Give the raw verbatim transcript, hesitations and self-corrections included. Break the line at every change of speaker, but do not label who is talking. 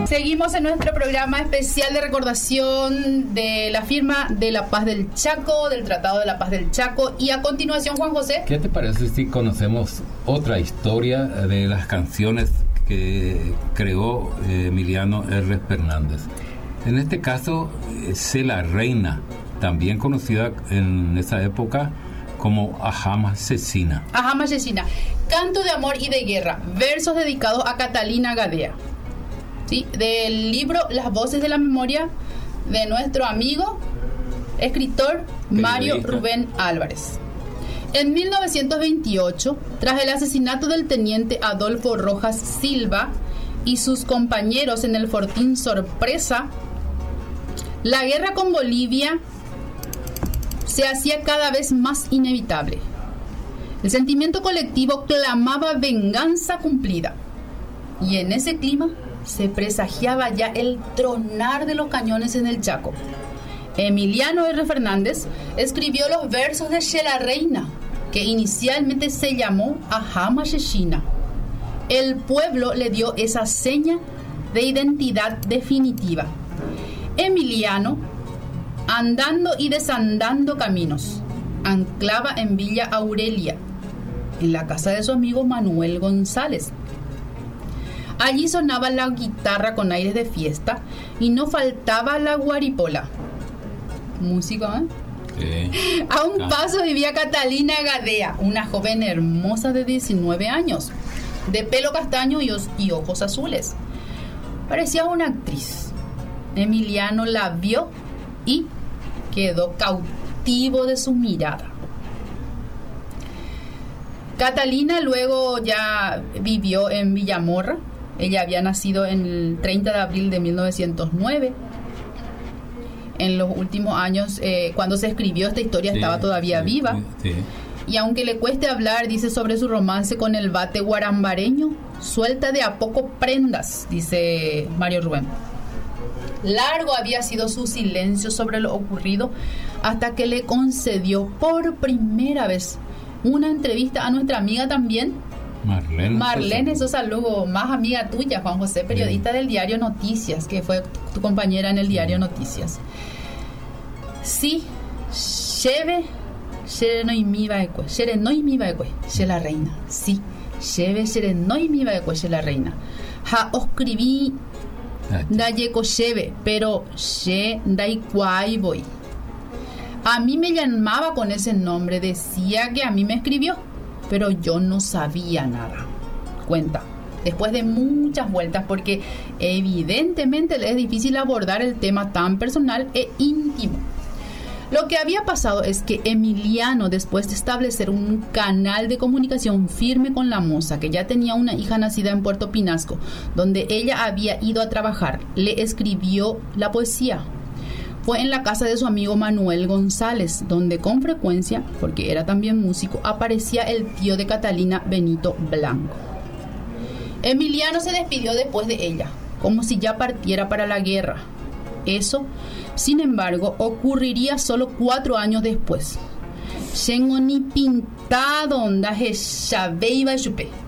Seguimos en nuestro programa especial de recordación de la firma de la Paz del Chaco, del Tratado de la Paz del Chaco. Y a continuación, Juan José.
¿Qué te parece si conocemos otra historia de las canciones que creó eh, Emiliano R. Fernández? En este caso, Se la Reina, también conocida en esa época como Ajama Asesina.
Ajama Asesina. Canto de amor y de guerra. Versos dedicados a Catalina Gadea. ¿Sí? Del libro Las voces de la memoria de nuestro amigo, escritor Mario Rubén Álvarez. En mil novecientos veintiocho, tras el asesinato del teniente Adolfo Rojas Silva y sus compañeros en el fortín Sorpresa, la guerra con Bolivia se hacía cada vez más inevitable. El sentimiento colectivo clamaba venganza cumplida. Y en ese clima se presagiaba ya el tronar de los cañones en el Chaco. Emiliano R. Fernández escribió los versos de Se la Reina, que inicialmente se llamó Ajama Asesina. El pueblo le dio esa seña de identidad definitiva. Emiliano, andando y desandando caminos, anclaba en Villa Aurelia, en la casa de su amigo Manuel González. Allí sonaba la guitarra con aires de fiesta y no faltaba la guaripola. Músico, ¿eh? Sí. A un paso vivía Catalina Gadea, una joven hermosa de diecinueve años, de pelo castaño y, os- y ojos azules. Parecía una actriz. Emiliano la vio y quedó cautivo de su mirada. Catalina luego ya vivió en Villamorra. Ella había nacido en el treinta de abril de mil novecientos nueve. En los últimos años, eh, cuando se escribió esta historia, sí, estaba todavía sí, viva. Sí, sí. Y aunque le cueste hablar, dice sobre su romance con el bate guarambareño, suelta de a poco prendas, dice Mario Rubén. Largo había sido su silencio sobre lo ocurrido hasta que le concedió por primera vez una entrevista a nuestra amiga también, Marlene, Marlene Sosa Lugo, más amiga tuya, Juan José, periodista del diario Noticias, que fue tu compañera en el diario Noticias. Sí, lleve, lleve mi baecue, lleve no mi baecue, lleve la reina. Sí, lleve, lleve no mi baecue, lleve la reina. Ja, escribí, da yeco lleve, pero ye da iguay voy. A mí me llamaba con ese nombre, decía que a mí me escribió, pero yo no sabía nada. Cuenta, después de muchas vueltas, porque evidentemente le es difícil abordar el tema tan personal e íntimo. Lo que había pasado es que Emiliano, después de establecer un canal de comunicación firme con la moza, que ya tenía una hija nacida en Puerto Pinasco, donde ella había ido a trabajar, le escribió la poesía. Fue en la casa de su amigo Manuel González, donde con frecuencia, porque era también músico, aparecía el tío de Catalina, Benito Blanco. Emiliano se despidió después de ella, como si ya partiera para la guerra. Eso, sin embargo, ocurriría solo cuatro años después. Llegó ni pintado onda ya iba a chupé.